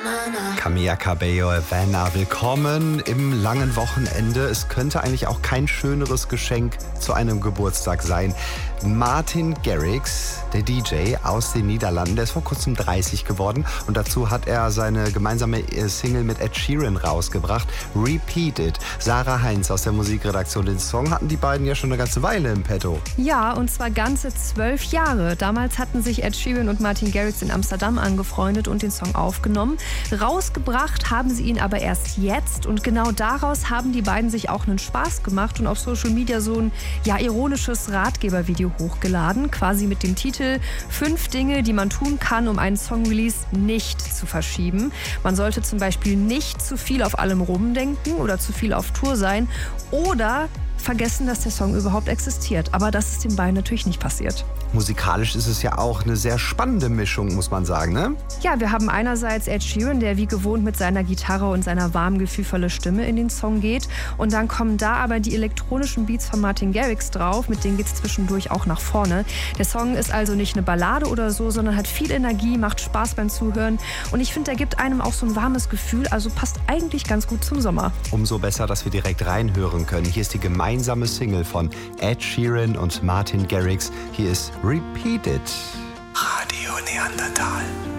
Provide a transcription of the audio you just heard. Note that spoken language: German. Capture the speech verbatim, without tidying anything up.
Camila Cabello, Havana, willkommen im langen Wochenende. Es könnte eigentlich auch kein schöneres Geschenk zu einem Geburtstag sein. Martin Garrix, der D J aus den Niederlanden, der ist vor kurzem dreißig geworden und dazu hat er seine gemeinsame Single mit Ed Sheeran rausgebracht, Repeat It. Sarah Heinz aus der Musikredaktion, den Song hatten die beiden ja schon eine ganze Weile im Petto. Ja, und zwar ganze zwölf Jahre. Damals hatten sich Ed Sheeran und Martin Garrix in Amsterdam angefreundet und den Song aufgenommen. Rausgebracht haben sie ihn aber erst jetzt und genau daraus haben die beiden sich auch einen Spaß gemacht und auf Social Media so ein ja, ironisches Ratgebervideo hochgeladen, quasi mit dem Titel Fünf Dinge, die man tun kann, um einen Song-Release nicht zu verschieben. Man sollte zum Beispiel nicht zu viel auf allem rumdenken oder zu viel auf Tour sein oder vergessen, dass der Song überhaupt existiert. Aber das ist den beiden natürlich nicht passiert. Musikalisch ist es ja auch eine sehr spannende Mischung, muss man sagen, ne? Ja, wir haben einerseits Ed Sheeran, der wie gewohnt mit seiner Gitarre und seiner warmen, gefühlvollen Stimme in den Song geht. Und dann kommen da aber die elektronischen Beats von Martin Garrix drauf. Mit denen geht es zwischendurch auch nach vorne. Der Song ist also nicht eine Ballade oder so, sondern hat viel Energie, macht Spaß beim Zuhören. Und ich finde, der gibt einem auch so ein warmes Gefühl. Also passt eigentlich ganz gut zum Sommer. Umso besser, dass wir direkt reinhören können. Hier ist die gemeinsame Single von Ed Sheeran und Martin Garrix. Hier ist Repeat It. Radio Neandertal.